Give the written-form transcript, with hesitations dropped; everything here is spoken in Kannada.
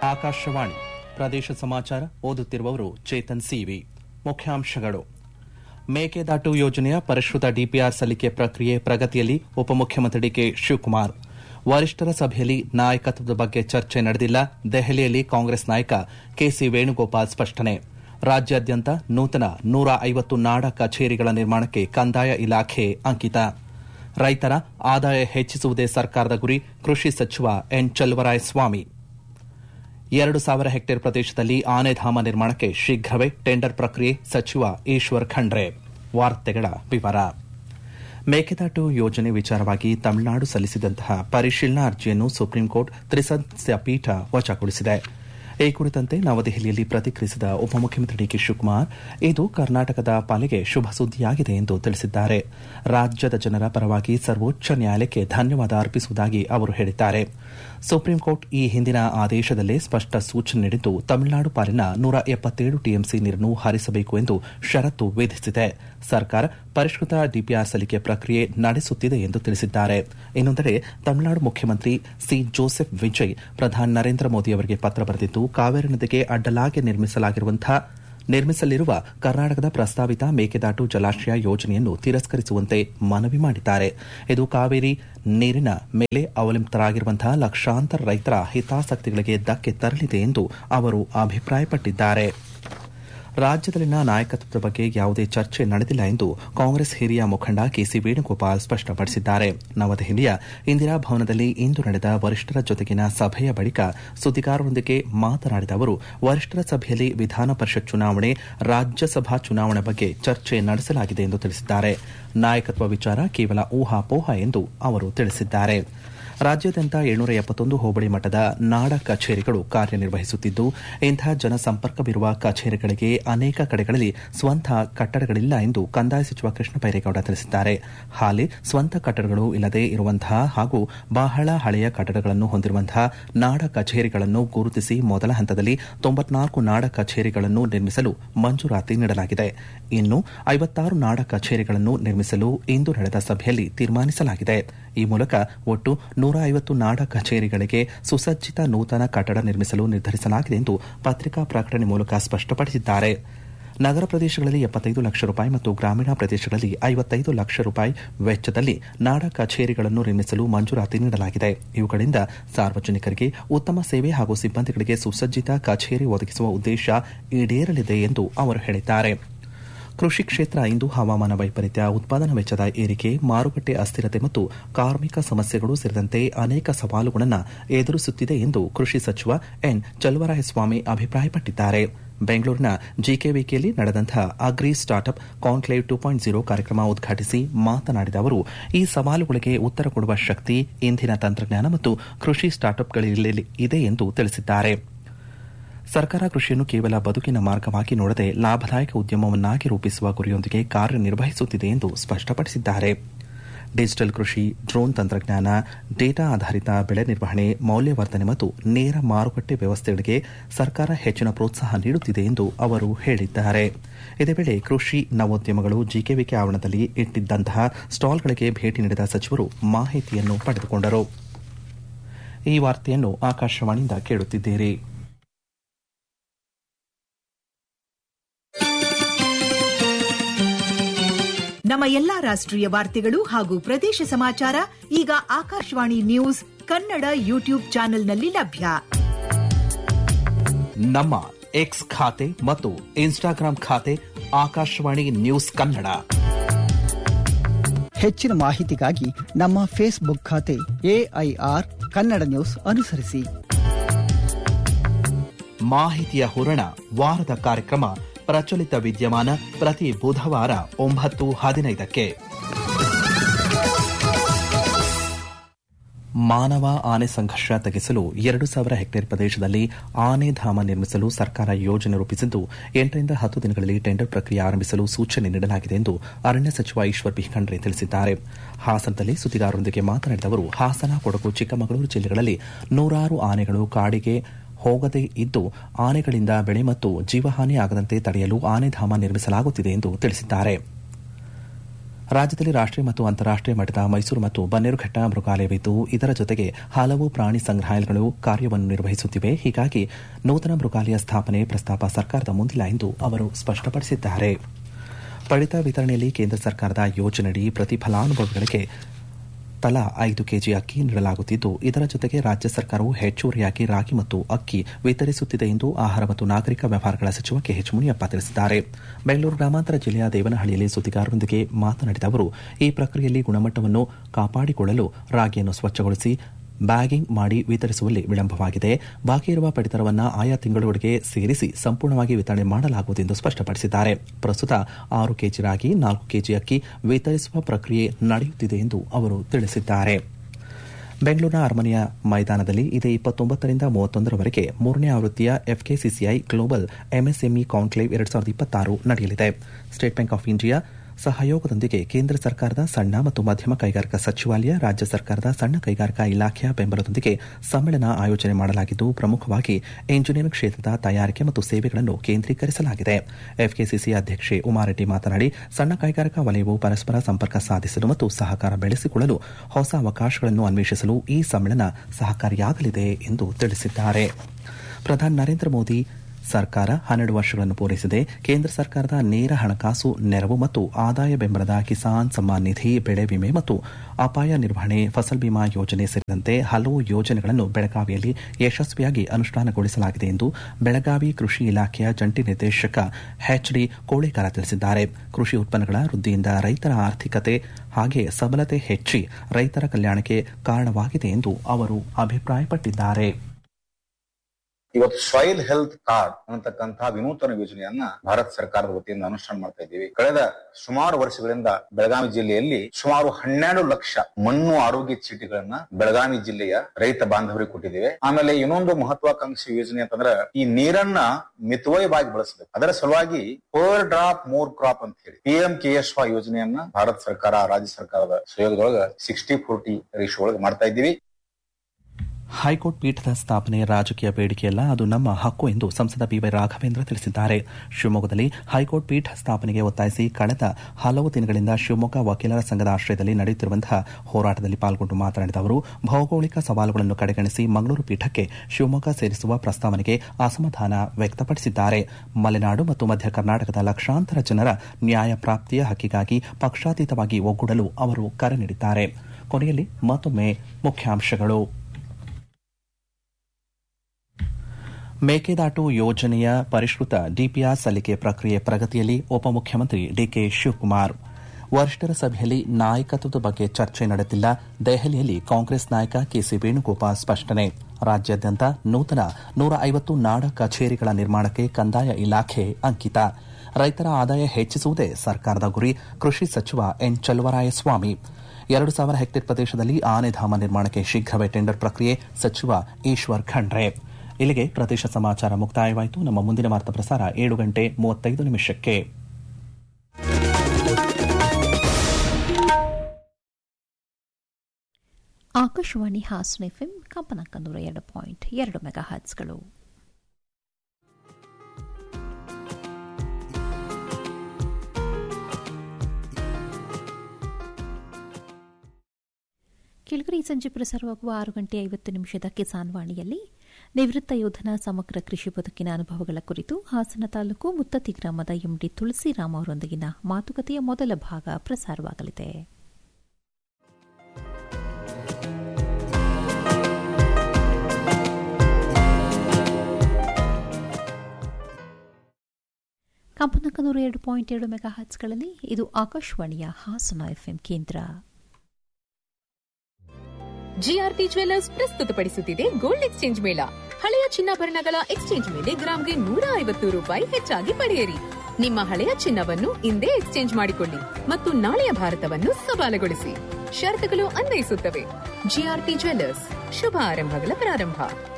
ಆಕಾಶವಾಣಿ ಪ್ರದೇಶ ಸಮಾಚಾರ ಓದುತ್ತಿರುವವರು ಚೇತನ್ ಸಿವಿ. ಮುಖ್ಯಾಂಶಗಳು: ಮೇಕೆದಾಟು ಯೋಜನೆಯ ಪರಿಷ್ಕೃತ ಡಿಪಿಆರ್ ಸಲ್ಲಿಕೆ ಪ್ರಕ್ರಿಯೆ ಪ್ರಗತಿಯಲ್ಲಿ ಉಪಮುಖ್ಯಮಂತ್ರಿ ಡಿಕೆ ಶಿವಕುಮಾರ್. ವರಿಷ್ಠರ ಸಭೆಯಲ್ಲಿ ನಾಯಕತ್ವದ ಬಗ್ಗೆ ಚರ್ಚೆ ನಡೆದಿಲ್ಲ, ದೆಹಲಿಯಲ್ಲಿ ಕಾಂಗ್ರೆಸ್ ನಾಯಕ ಕೆಸಿ ವೇಣುಗೋಪಾಲ್ ಸ್ಪಷ್ಟನೆ. ರಾಜ್ಯಾದ್ಯಂತ ನೂತನ 150 ನಾಡ ಕಚೇರಿಗಳ ನಿರ್ಮಾಣಕ್ಕೆ ಕಂದಾಯ ಇಲಾಖೆ ಅಂಕಿತ. ರೈತರ ಆದಾಯ ಹೆಚ್ಚಿಸುವುದೇ ಸರ್ಕಾರದ ಗುರಿ, ಕೃಷಿ ಸಚಿವ ಎನ್ ಚಲುವರಾಯಸ್ವಾಮಿ. 2,000 ಹೆಕ್ಟೇರ್ ಪ್ರದೇಶದಲ್ಲಿ ಆನೆಧಾಮ ನಿರ್ಮಾಣಕ್ಕೆ ಶೀಘ್ರವೇ ಟೆಂಡರ್ ಪ್ರಕ್ರಿಯೆ, ಸಚಿವ ಈಶ್ವರ್ ಖಂಡ್ರೆ. ವಾರ್ತೆಗಳ ವಿವರ. ಮೇಕೆದಾಟು ಯೋಜನೆ ವಿಚಾರವಾಗಿ ತಮಿಳುನಾಡು ಸಲ್ಲಿಸಿದಂತಹ ಪರಿಶೀಲನಾ ಅರ್ಜಿಯನ್ನು ಸುಪ್ರೀಂಕೋರ್ಟ್ ತ್ರಿಸದಸ್ಯ ಪೀಠ ವಜಾಗೊಳಿಸಿದೆ. ಈ ಕುರಿತಂತೆ ನವದೆಹಲಿಯಲ್ಲಿ ಪ್ರತಿಕ್ರಿಯಿಸಿದ ಉಪಮುಖ್ಯಮಂತ್ರಿ ಡಿಕೆ ಶಿವಕುಮಾರ್, ಇದು ಕರ್ನಾಟಕದ ಪಾಲಿಗೆ ಶುಭ ಸುದ್ದಿಯಾಗಿದೆ ಎಂದು ತಿಳಿಸಿದ್ದಾರೆ. ರಾಜ್ಯದ ಜನರ ಪರವಾಗಿ ಸರ್ವೋಚ್ಚ ನ್ಯಾಯಾಲಯಕ್ಕೆ ಧನ್ಯವಾದ ಅರ್ಪಿಸುವುದಾಗಿ ಅವರು ಹೇಳಿದ್ದಾರೆ. ಸುಪ್ರೀಂಕೋರ್ಟ್ ಈ ಹಿಂದಿನ ಆದೇಶದಲ್ಲೇ ಸ್ಪಷ್ಟ ಸೂಚನೆ ನೀಡಿದ್ದು, ತಮಿಳುನಾಡು ಪಾಲಿನ 177 ಟಿಎಂಸಿ ನೀರನ್ನು ಹರಿಸಬೇಕು ಎಂದು ಷರತ್ತು ವಿಧಿಸಿದೆ. ಸರ್ಕಾರ ಪರಿಷ್ಕೃತ ಡಿಪಿಆರ್ ಸಲ್ಲಿಕೆ ಪ್ರಕ್ರಿಯೆ ನಡೆಸುತ್ತಿದೆ ಎಂದು ತಿಳಿಸಿದ್ದಾರೆ. ಇನ್ನೊಂದೆಡೆ ತಮಿಳುನಾಡು ಮುಖ್ಯಮಂತ್ರಿ ಸಿ ಜೋಸೆಫ್ ವಿಜಯ್ ಪ್ರಧಾನಿ ನರೇಂದ್ರ ಮೋದಿ ಅವರಿಗೆ ಪತ್ರ ಬರೆದಿದ್ದು, ಕಾವೇರಿ ನದಿಗೆ ಅಡ್ಡಲಾಗಿ ನಿರ್ಮಿಸಲಿರುವ ಕರ್ನಾಟಕದ ಪ್ರಸ್ತಾವಿತ ಮೇಕೆದಾಟು ಜಲಾಶಯ ಯೋಜನೆಯನ್ನು ತಿರಸ್ಕರಿಸುವಂತೆ ಮನವಿ ಮಾಡಿದ್ದಾರೆ. ಇದು ಕಾವೇರಿ ನೀರಿನ ಮೇಲೆ ಅವಲಂಬಿತರಾಗಿರುವಂತಹ ಲಕ್ಷಾಂತರ ರೈತರ ಹಿತಾಸಕ್ತಿಗಳಿಗೆ ಧಕ್ಕೆ ತರಲಿದೆ ಎಂದು ಅವರು ಅಭಿಪ್ರಾಯಪಟ್ಟಿದ್ದಾರೆ. ರಾಜ್ಯದಲ್ಲಿನ ನಾಯಕತ್ವದ ಬಗ್ಗೆ ಯಾವುದೇ ಚರ್ಚೆ ನಡೆದಿಲ್ಲ ಎಂದು ಕಾಂಗ್ರೆಸ್ ಹಿರಿಯ ಮುಖಂಡ ಕೆಸಿ ವೇಣುಗೋಪಾಲ್ ಸ್ಪಷ್ಟಪಡಿಸಿದ್ದಾರೆ. ನವದೆಹಲಿಯ ಇಂದಿರಾ ಭವನದಲ್ಲಿ ಇಂದು ನಡೆದ ವರಿಷ್ಠರ ಜೊತೆಗಿನ ಸಭೆಯ ಬಳಿಕ ಸುದ್ದಿಗಾರರೊಂದಿಗೆ ಮಾತನಾಡಿದ ಅವರು, ವರಿಷ್ಠರ ಸಭೆಯಲ್ಲಿ ವಿಧಾನ ಪರಿಷತ್ ಚುನಾವಣೆ, ರಾಜ್ಯಸಭಾ ಚುನಾವಣೆ ಬಗ್ಗೆ ಚರ್ಚೆ ನಡೆಸಲಾಗಿದೆ ಎಂದು ತಿಳಿಸಿದ್ದಾರೆ. ನಾಯಕತ್ವ ವಿಚಾರ ಕೇವಲ ಊಹಾಪೋಹ ಎಂದು ಅವರು ತಿಳಿಸಿದ್ದಾರೆ. ರಾಜ್ಯಾದ್ಯಂತ 771 ಹೋಬಳಿ ಮಟ್ಟದ ನಾಡ ಕಚೇರಿಗಳು ಕಾರ್ಯನಿರ್ವಹಿಸುತ್ತಿದ್ದು, ಇಂಥ ಜನಸಂಪರ್ಕವಿರುವ ಕಚೇರಿಗಳಿಗೆ ಅನೇಕ ಕಡೆಗಳಲ್ಲಿ ಸ್ವಂತ ಕಟ್ಟಡಗಳಿಲ್ಲ ಎಂದು ಕಂದಾಯ ಸಚಿವ ಕೃಷ್ಣ ಬೈರೇಗೌಡ ತಿಳಿಸಿದ್ದಾರೆ. ಹಾಲಿ ಸ್ವಂತ ಕಟ್ಟಡಗಳು ಇಲ್ಲದೆ ಇರುವಂತಹ ಹಾಗೂ ಬಹಳ ಹಳೆಯ ಕಟ್ಟಡಗಳನ್ನು ಹೊಂದಿರುವಂತಹ ನಾಡ ಕಚೇರಿಗಳನ್ನು ಗುರುತಿಸಿ ಮೊದಲ ಹಂತದಲ್ಲಿ 94 ನಾಡ ಕಚೇರಿಗಳನ್ನು ನಿರ್ಮಿಸಲು ಮಂಜೂರಾತಿ ನೀಡಲಾಗಿದೆ. ಇನ್ನು 56 ನಾಡ ಕಚೇರಿಗಳನ್ನು ನಿರ್ಮಿಸಲು ಇಂದು ನಡೆದ ಸಭೆಯಲ್ಲಿ ತೀರ್ಮಾನಿಸಲಾಗಿದೆ. ಈ ಮೂಲಕ ಒಟ್ಟು 150 ನಾಡ ಕಚೇರಿಗಳಿಗೆ ಸುಸಜ್ಜಿತ ನೂತನ ಕಟ್ಟಡ ನಿರ್ಮಿಸಲು ನಿರ್ಧರಿಸಲಾಗಿದೆ ಎಂದು ಪತ್ರಿಕಾ ಪ್ರಕಟಣೆ ಮೂಲಕ ಸ್ಪಷ್ಟಪಡಿಸಿದ್ದಾರೆ. ನಗರ ಪ್ರದೇಶಗಳಲ್ಲಿ 75 ಲಕ್ಷ ರೂಪಾಯಿ ಮತ್ತು ಗ್ರಾಮೀಣ ಪ್ರದೇಶಗಳಲ್ಲಿ 55 ಲಕ್ಷ ರೂಪಾಯಿ ವೆಚ್ಚದಲ್ಲಿ ನಾಡ ಕಚೇರಿಗಳನ್ನು ನಿರ್ಮಿಸಲು ಮಂಜೂರಾತಿ ನೀಡಲಾಗಿದೆ. ಇವುಗಳಿಂದ ಸಾರ್ವಜನಿಕರಿಗೆ ಉತ್ತಮ ಸೇವೆ ಹಾಗೂ ಸಿಬ್ಬಂದಿಗಳಿಗೆ ಸುಸಜ್ಜಿತ ಕಚೇರಿ ಒದಗಿಸುವ ಉದ್ದೇಶ ಈಡೇರಲಿದೆ ಎಂದು ಅವರು ಹೇಳಿದ್ದಾರೆ. ಕೃಷಿ ಕ್ಷೇತ್ರ ಇಂದು ಹವಾಮಾನ ವೈಪರೀತ್ಯ, ಉತ್ಪಾದನಾ ವೆಚ್ಚದ ಏರಿಕೆ, ಮಾರುಕಟ್ಟೆ ಅಸ್ಥಿರತೆ ಮತ್ತು ಕಾರ್ಮಿಕ ಸಮಸ್ಯೆಗಳು ಸೇರಿದಂತೆ ಅನೇಕ ಸವಾಲುಗಳನ್ನು ಎದುರಿಸುತ್ತಿದೆ ಎಂದು ಕೃಷಿ ಸಚಿವ ಎನ್ ಚಲುವರಾಯಸ್ವಾಮಿ ಅಭಿಪ್ರಾಯಪಟ್ಟಿದ್ದಾರೆ. ಬೆಂಗಳೂರಿನ ಜಿಕೆವಿಕೆಯಲ್ಲಿ ನಡೆದಂತಹ ಅಗ್ರಿ ಸ್ಟಾರ್ಟ್ಅಪ್ ಕಾನ್ಕ್ಲೇವ್ 2.0 ಕಾರ್ಯಕ್ರಮ ಉದ್ಘಾಟಿಸಿ ಮಾತನಾಡಿದ ಅವರು, ಈ ಸವಾಲುಗಳಿಗೆ ಉತ್ತರ ಕೊಡುವ ಶಕ್ತಿ ಇಂದಿನ ತಂತ್ರಜ್ಞಾನ ಮತ್ತು ಕೃಷಿ ಸ್ಟಾರ್ಟ್ಅಪ್ಗಳಲ್ಲಿ ಇದೆ ಎಂದು ತಿಳಿಸಿದ್ದಾರೆ. ಸರ್ಕಾರ ಕೃಷಿಯನ್ನು ಕೇವಲ ಬದುಕಿನ ಮಾರ್ಗವಾಗಿ ನೋಡದೆ ಲಾಭದಾಯಕ ಉದ್ಯಮವನ್ನಾಗಿ ರೂಪಿಸುವ ಗುರಿಯೊಂದಿಗೆ ಕಾರ್ಯನಿರ್ವಹಿಸುತ್ತಿದೆ ಎಂದು ಸ್ಪಷ್ಟಪಡಿಸಿದ್ದಾರೆ. ಡಿಜಿಟಲ್ ಕೃಷಿ, ಡ್ರೋನ್ ತಂತ್ರಜ್ಞಾನ, ಡೇಟಾ ಆಧಾರಿತ ಬೆಳೆ ನಿರ್ವಹಣೆ, ಮೌಲ್ಯವರ್ಧನೆ ಮತ್ತು ನೇರ ಮಾರುಕಟ್ಟೆ ವ್ಯವಸ್ಥೆಗಳಿಗೆ ಸರ್ಕಾರ ಹೆಚ್ಚಿನ ಪ್ರೋತ್ಸಾಹ ನೀಡುತ್ತಿದೆ ಎಂದು ಅವರು ಹೇಳಿದ್ದಾರೆ. ಇದೇ ವೇಳೆ ಕೃಷಿ ನವೋದ್ಯಮಗಳು ಜಿಕೆವಿಕೆ ಆವರಣದಲ್ಲಿ ಇಟ್ಟಿದ್ದಂತಹ ಸ್ಟಾಲ್ಗಳಿಗೆ ಭೇಟಿ ನೀಡಿದ ಸಚಿವರು ಮಾಹಿತಿಯನ್ನು ಪಡೆದುಕೊಂಡರು. ಈ ವಾರ್ತೆಯನ್ನು ಆಕಾಶವಾಣಿಯಿಂದ ಕೇಳುತ್ತಿದ್ದೀರಿ. ನಮ್ಮ ಎಲ್ಲಾ ರಾಷ್ಟ್ರೀಯ ವಾರ್ತೆಗಳು ಹಾಗೂ ಪ್ರದೇಶ ಸಮಾಚಾರ ಈಗ ಆಕಾಶವಾಣಿ ನ್ಯೂಸ್ ಕನ್ನಡ ಯೂಟ್ಯೂಬ್ ಚಾನೆಲ್ನಲ್ಲಿ ಲಭ್ಯ. ನಮ್ಮ ಎಕ್ಸ್ ಖಾತೆ ಮತ್ತು ಇನ್ಸ್ಟಾಗ್ರಾಂ ಖಾತೆ ಆಕಾಶವಾಣಿ ನ್ಯೂಸ್ ಕನ್ನಡ. ಹೆಚ್ಚಿನ ಮಾಹಿತಿಗಾಗಿ ನಮ್ಮ ಫೇಸ್ಬುಕ್ ಖಾತೆ AIR ಕನ್ನಡ ನ್ಯೂಸ್ ಅನುಸರಿಸಿ. ಮಾಹಿತಿಯ ಹೂರಣ, ವಾರದ ಕಾರ್ಯಕ್ರಮ ಪ್ರಚಲಿತ ವಿದ್ಯಮಾನ ಪ್ರತಿ ಬುಧವಾರ 9:15ಕ್ಕೆ. ಮಾನವ ಆನೆ ಸಂಘರ್ಷ ತಗ್ಗಿಸಲು 2,000 ಹೆಕ್ಟೇರ್ ಪ್ರದೇಶದಲ್ಲಿ ಆನೆಧಾಮ ನಿರ್ಮಿಸಲು ಸರ್ಕಾರ ಯೋಜನೆ ರೂಪಿಸಿದ್ದು, 8ರಿಂದ 10 ದಿನಗಳಲ್ಲಿ ಟೆಂಡರ್ ಪ್ರಕ್ರಿಯೆ ಆರಂಭಿಸಲು ಸೂಚನೆ ನೀಡಲಾಗಿದೆ ಎಂದು ಅರಣ್ಯ ಸಚಿವ ಈಶ್ವರ್ ಖಂಡ್ರೆ ತಿಳಿಸಿದ್ದಾರೆ. ಹಾಸನದಲ್ಲಿ ಸುದ್ದಿಗಾರರೊಂದಿಗೆ ಮಾತನಾಡಿದ ಅವರು, ಹಾಸನ, ಕೊಡಗು, ಚಿಕ್ಕಮಗಳೂರು ಜಿಲ್ಲೆಗಳಲ್ಲಿ ನೂರಾರು ಆನೆಗಳು ಕಾಡಿಗೆ ಹೋಗದೇ ಇದ್ದು, ಆನೆಗಳಿಂದ ಬೆಳೆ ಮತ್ತು ಜೀವಹಾನಿ ಆಗದಂತೆ ತಡೆಯಲು ಆನೆಧಾಮ ನಿರ್ಮಿಸಲಾಗುತ್ತಿದೆ ಎಂದು ತಿಳಿಸಿದ್ದಾರೆ. ರಾಜ್ಯದಲ್ಲಿ ರಾಷ್ಟೀಯ ಮತ್ತು ಅಂತಾರಾಷ್ಟೀಯ ಮಟ್ಟದ ಮೈಸೂರು ಮತ್ತು ಬನ್ನೇರುಘಟ್ಟ ಮೃಗಾಲಯವಿದ್ದು ಇದರ ಜೊತೆಗೆ ಹಲವು ಪ್ರಾಣಿ ಸಂಗ್ರಹಾಲಯಗಳು ಕಾರ್ಯವನ್ನು ನಿರ್ವಹಿಸುತ್ತಿವೆ. ಹೀಗಾಗಿ ನೂತನ ಮೃಗಾಲಯ ಸ್ಥಾಪನೆ ಪ್ರಸ್ತಾಪ ಸರ್ಕಾರದ ಮುಂದಿಲ್ಲ ಎಂದು ಅವರು ಸ್ಪಷ್ಟಪಡಿಸಿದ್ದಾರೆ. ಪಡಿತ ವಿತರಣೆಯಲ್ಲಿ ಕೇಂದ್ರ ಸರ್ಕಾರದ ಯೋಜನೆಯಡಿ ಪ್ರತಿ ಫಲಾನುಭವಿಗಳಿಗೆ ತಲಾ 5 ಕೆಜಿ ಅಕ್ಕಿ ನೀಡಲಾಗುತ್ತಿದ್ದು ಇದರ ಜೊತೆಗೆ ರಾಜ್ಯ ಸರ್ಕಾರವು ಹೆಚ್ಚುವರಿಯಾಗಿ ರಾಗಿ ಮತ್ತು ಅಕ್ಕಿ ವಿತರಿಸುತ್ತಿದೆ ಎಂದು ಆಹಾರ ಮತ್ತು ನಾಗರಿಕ ವ್ಯವಹಾರಗಳ ಸಚಿವ ಕೆಎಚ್ ಮುನಿಯಪ್ಪ ತಿಳಿಸಿದ್ದಾರೆ. ಬೆಂಗಳೂರು ಗ್ರಾಮಾಂತರ ಜಿಲ್ಲೆಯ ದೇವನಹಳ್ಳಿಯಲ್ಲಿ ಸುದ್ದಿಗಾರರೊಂದಿಗೆ ಮಾತನಾಡಿದ ಅವರು, ಈ ಪ್ರಕ್ರಿಯೆಯಲ್ಲಿ ಗುಣಮಟ್ಟವನ್ನು ಕಾಪಾಡಿಕೊಳ್ಳಲು ರಾಗಿಯನ್ನು ಸ್ವಚ್ಛಗೊಳಿಸಿ ಬ್ಯಾಗಿಂಗ್ ಮಾಡಿ ವಿತರಿಸುವಲ್ಲಿ ವಿಳಂಬವಾಗಿದೆ. ಬಾಕಿ ಇರುವ ಪಡಿತರವನ್ನು ಆಯಾ ತಿಂಗಳೊಳಗೆ ಸೇರಿಸಿ ಸಂಪೂರ್ಣವಾಗಿ ವಿತರಣೆ ಮಾಡಲಾಗುವುದು ಎಂದು ಸ್ಪಷ್ಟಪಡಿಸಿದ್ದಾರೆ. ಪ್ರಸ್ತುತ 6 ಕೆಜಿ ರಾಗಿ 4 ಕೆಜಿ ಅಕ್ಕಿ ವಿತರಿಸುವ ಪ್ರಕ್ರಿಯೆ ನಡೆಯುತ್ತಿದೆ ಎಂದು ಅವರು ತಿಳಿಸಿದ್ದಾರೆ. ಬೆಂಗಳೂರಿನ ಅರಮನೆಯ ಮೈದಾನದಲ್ಲಿ ಇದೇ 29ರಿಂದ 31ರವರೆಗೆ 3ನೇ ಆವೃತ್ತಿಯ ಎಫ್ಕೆಸಿಸಿಐ ಗ್ಲೋಬಲ್ ಎಂಎಸ್ಎಂಇ ಕಾನ್ಕ್ಲೇವ್ 2026 ನಡೆಯಲಿದೆ. ಸ್ಟೇಟ್ ಬ್ಯಾಂಕ್ ಆಫ್ ಇಂಡಿಯಾ ಸಹಯೋಗದೊಂದಿಗೆ ಕೇಂದ್ರ ಸರ್ಕಾರದ ಸಣ್ಣ ಮತ್ತು ಮಧ್ಯಮ ಕೈಗಾರಿಕಾ ಸಚಿವಾಲಯ, ರಾಜ್ಯ ಸರ್ಕಾರದ ಸಣ್ಣ ಕೈಗಾರಿಕಾ ಇಲಾಖೆಯ ಬೆಂಬಲದೊಂದಿಗೆ ಸಮ್ಮೇಳನ ಆಯೋಜನೆ ಮಾಡಲಾಗಿದ್ದು ಪ್ರಮುಖವಾಗಿ ಎಂಜಿನಿಯರಿಂಗ್ ಕ್ಷೇತ್ರದ ತಯಾರಿಕೆ ಮತ್ತು ಸೇವೆಗಳನ್ನು ಕೇಂದ್ರೀಕರಿಸಲಾಗಿದೆ. ಎಫ್ಕೆಸಿಸಿ ಅಧ್ಯಕ್ಷೆ ಉಮಾರೆಡ್ಡಿ ಮಾತನಾಡಿ, ಸಣ್ಣ ಕೈಗಾರಿಕಾ ವಲಯವು ಪರಸ್ಪರ ಸಂಪರ್ಕ ಸಾಧಿಸಲು ಮತ್ತು ಸಹಕಾರ ಬೆಳೆಸಿಕೊಳ್ಳಲು ಹೊಸ ಅವಕಾಶಗಳನ್ನು ಅನ್ವೇಷಿಸಲು ಈ ಸಮ್ಮೇಳನ ಸಹಕಾರಿಯಾಗಲಿದೆ ಎಂದು ತಿಳಿಸಿದ್ದಾರೆ. ಪ್ರಧಾನಿ ನರೇಂದ್ರ ಮೋದಿ ಸರ್ಕಾರ 12 ವರ್ಷಗಳನ್ನು ಪೂರೈಸಿದೆ. ಕೇಂದ್ರ ಸರ್ಕಾರದ ನೇರ ಹಣಕಾಸು ನೆರವು ಮತ್ತು ಆದಾಯ ಬೆಂಬಲದ ಕಿಸಾನ್ ಸಮ್ಮಾನ್ ನಿಧಿ, ಬೆಳೆ ವಿಮೆ ಮತ್ತು ಅಪಾಯ ನಿರ್ವಹಣೆ, ಫಸಲ್ ಬಿಮಾ ಯೋಜನೆ ಸೇರಿದಂತೆ ಹಲವು ಯೋಜನೆಗಳನ್ನು ಬೆಳಗಾವಿಯಲ್ಲಿ ಯಶಸ್ವಿಯಾಗಿ ಅನುಷ್ಠಾನಗೊಳಿಸಲಾಗಿದೆ ಎಂದು ಬೆಳಗಾವಿ ಕೃಷಿ ಇಲಾಖೆಯ ಜಂಟಿ ನಿರ್ದೇಶಕ ಎಚ್ಡಿ ಕೋಳೇಕರ ತಿಳಿಸಿದ್ದಾರೆ. ಕೃಷಿ ಉತ್ಪನ್ನಗಳ ವೃದ್ಧಿಯಿಂದ ರೈತರ ಆರ್ಥಿಕತೆ ಹಾಗೆ ಸಬಲತೆ ಹೆಚ್ಚಿ ರೈತರ ಕಲ್ಯಾಣಕ್ಕೆ ಕಾರಣವಾಗಿದೆ ಎಂದು ಅವರು ಅಭಿಪ್ರಾಯಪಟ್ಟಿದ್ದಾರೆ. ಇವತ್ತು ಸಾಯಿಲ್ ಹೆಲ್ತ್ ಕಾರ್ಡ್ ಅನ್ನತಕ್ಕಂತಹ ವಿನೂತನ ಯೋಜನೆಯನ್ನ ಭಾರತ ಸರ್ಕಾರದ ವತಿಯಿಂದ ಅನುಷ್ಠಾನ ಮಾಡ್ತಾ ಇದ್ದೀವಿ. ಕಳೆದ ಸುಮಾರು ವರ್ಷಗಳಿಂದ ಬೆಳಗಾವಿ ಜಿಲ್ಲೆಯಲ್ಲಿ ಸುಮಾರು 12 ಲಕ್ಷ ಮಣ್ಣು ಆರೋಗ್ಯ ಚೀಟಿಗಳನ್ನ ಬೆಳಗಾವಿ ಜಿಲ್ಲೆಯ ರೈತ ಬಾಂಧವರಿಗೆ ಕೊಟ್ಟಿದ್ದೇವೆ. ಆಮೇಲೆ ಇನ್ನೊಂದು ಮಹತ್ವಾಕಾಂಕ್ಷಿ ಯೋಜನೆ ಅಂತಂದ್ರೆ ಈ ನೀರನ್ನ ಮಿತವ್ಯಯವಾಗಿ ಬಳಸಬೇಕು. ಅದರ ಸಲುವಾಗಿ ಪರ್ ಡ್ರಾಪ್ ಮೋರ್ ಕ್ರಾಪ್ ಅಂತ ಹೇಳಿ PMKSY ಯೋಜನೆಯನ್ನ ಭಾರತ ಸರ್ಕಾರ, ರಾಜ್ಯ ಸರ್ಕಾರದ ಸಹಯೋಗದೊಳಗ 60-40 ರೇಷಿಯೋ ಒಳಗೆ ಮಾಡ್ತಾ ಇದ್ದೀವಿ. ಹೈಕೋರ್ಟ್ ಪೀಠದ ಸ್ಥಾಪನೆ ರಾಜಕೀಯ ಬೇಡಿಕೆಯಲ್ಲ, ಅದು ನಮ್ಮ ಹಕ್ಕು ಎಂದು ಸಂಸದ ಬಿವೈ ರಾಘವೇಂದ್ರ ತಿಳಿಸಿದ್ದಾರೆ. ಶಿವಮೊಗ್ಗದಲ್ಲಿ ಹೈಕೋರ್ಟ್ ಪೀಠ ಸ್ಥಾಪನೆಗೆ ಒತ್ತಾಯಿಸಿ ಕಳೆದ ಹಲವು ದಿನಗಳಿಂದ ಶಿವಮೊಗ್ಗ ವಕೀಲರ ಸಂಘದ ಆಶ್ರಯದಲ್ಲಿ ನಡೆಯುತ್ತಿರುವಂತಹ ಹೋರಾಟದಲ್ಲಿ ಪಾಲ್ಗೊಂಡು ಮಾತನಾಡಿದ ಅವರು, ಭೌಗೋಳಿಕ ಸವಾಲುಗಳನ್ನು ಕಡೆಗಣಿಸಿ ಮಂಗಳೂರು ಪೀಠಕ್ಕೆ ಶಿವಮೊಗ್ಗ ಸೇರಿಸುವ ಪ್ರಸ್ತಾವನೆಗೆ ಅಸಮಾಧಾನ ವ್ಯಕ್ತಪಡಿಸಿದ್ದಾರೆ. ಮಲೆನಾಡು ಮತ್ತು ಮಧ್ಯ ಕರ್ನಾಟಕದ ಲಕ್ಷಾಂತರ ಜನರ ನ್ಯಾಯ ಪ್ರಾಪ್ತಿಯ ಹಕ್ಕಿಗಾಗಿ ಪಕ್ಷಾತೀತವಾಗಿ ಒಗ್ಗೂಡಲು ಅವರು ಕರೆ ನೀಡಿದ್ದಾರೆ. ಕೊನೆಯಲ್ಲಿ ಮತ್ತೊಮ್ಮೆ ಮುಖ್ಯಾಂಶಗಳು. ಮೇಕೆದಾಟು ಯೋಜನೆಯ ಪರಿಷ್ಕೃತ ಡಿಪಿಆರ್ ಸಲ್ಲಿಕೆ ಪ್ರಕ್ರಿಯೆ ಪ್ರಗತಿಯಲ್ಲಿ ಉಪಮುಖ್ಯಮಂತ್ರಿ ಡಿಕೆ ಶಿವಕುಮಾರ್. ವರಿಷ್ಠರ ಸಭೆಯಲ್ಲಿ ನಾಯಕತ್ವದ ಬಗ್ಗೆ ಚರ್ಚೆ ನಡೆದಿಲ್ಲ, ದೆಹಲಿಯಲ್ಲಿ ಕಾಂಗ್ರೆಸ್ ನಾಯಕ ಕೆಸಿ ವೇಣುಗೋಪಾಲ್ ಸ್ಪಷ್ಟನೆ. ರಾಜ್ಯಾದ್ಯಂತ ನೂತನ 150 ನಾಡ ಕಚೇರಿಗಳ ನಿರ್ಮಾಣಕ್ಕೆ ಕಂದಾಯ ಇಲಾಖೆ ಅಂಕಿತ. ರೈತರ ಆದಾಯ ಹೆಚ್ಚಿಸುವುದೇ ಸರ್ಕಾರದ ಗುರಿ, ಕೃಷಿ ಸಚಿವ ಎನ್ ಚಲುವರಾಯಸ್ವಾಮಿ. 2,000 ಹೆಕ್ಟೇರ್ ಪ್ರದೇಶದಲ್ಲಿ ಆನೆಧಾಮ ನಿರ್ಮಾಣಕ್ಕೆ ಶೀಘ್ರವೇ ಟೆಂಡರ್ ಪ್ರಕ್ರಿಯೆ, ಸಚಿವ ಈಶ್ವರ್ ಖಂಡ್ರೆ. ಇಲ್ಲಿಗೆ ಪ್ರದೇಶ ಸಮಾಚಾರ ಮುಕ್ತಾಯವಾಯಿತು. ನಮ್ಮ ಮುಂದಿನ ವಾರ್ತಾ ಪ್ರಸಾರ 7:35. ಆಕಾಶವಾಣಿ ಹಾಸನ ಎಫ್ಎಂ ಕಂಪನಾಂಕ 102.2 ಮೆಗಾಹರ್ಟ್ಸ್ಗಳು. ಕೆಳಗಡೆ ಈ ಸಂಜೆ ಪ್ರಸಾರವಾಗುವ 6:50 ಕಿಸಾನ್ ವಾಣಿಯಲ್ಲಿ ನಿವೃತ್ತ ಯೋಧನ ಸಮಗ್ರ ಕೃಷಿ ಬದುಕಿನ ಅನುಭವಗಳ ಕುರಿತು ಹಾಸನ ತಾಲೂಕು ಮುತ್ತತಿ ಗ್ರಾಮದ ಎಂಡಿ ತುಳಸಿರಾಮ್ ಅವರೊಂದಿಗಿನ ಮಾತುಕತೆಯ ಮೊದಲ ಭಾಗ ಪ್ರಸಾರವಾಗಲಿದೆ. ಕಂಪನಾಂಕ 102.2 ಮೆಗಾಹರ್ಟ್ಸ್ಗಳಲ್ಲಿ ಇದು ಆಕಾಶವಾಣಿಯ ಹಾಸನ ಎಫ್ಎಂ ಕೇಂದ್ರ. ಜಿಆರ್ಪಿ ಜ್ಯುವೆಲ್ಲರ್ಸ್ ಪ್ರಸ್ತುತಪಡಿಸುತ್ತಿದೆ ಗೋಲ್ಡ್ ಎಕ್ಸ್ಚೇಂಜ್ ಮೇಳ. ಹಳೆಯ ಚಿನ್ನಾಭರಣಗಳ ಎಕ್ಸ್ಚೇಂಜ್ ಮೇಲೆ ಗ್ರಾಂಗೆ ₹150 ಹೆಚ್ಚಾಗಿ ಪಡೆಯಿರಿ. ನಿಮ್ಮ ಹಳೆಯ ಚಿನ್ನವನ್ನು ಇಂದೇ ಎಕ್ಸ್ಚೇಂಜ್ ಮಾಡಿಕೊಳ್ಳಿ ಮತ್ತು ನಾಳೆಯ ಭಾರತವನ್ನು ಸವಾಲುಗೊಳಿಸಿ. ಷರತ್ತುಗಳು ಅನ್ವಯಿಸುತ್ತವೆ. ಜಿಆರ್ಪಿ ಜ್ಯುವೆಲ್ಲರ್ಸ್, ಶುಭ ಆರಂಭಗಳ ಪ್ರಾರಂಭ.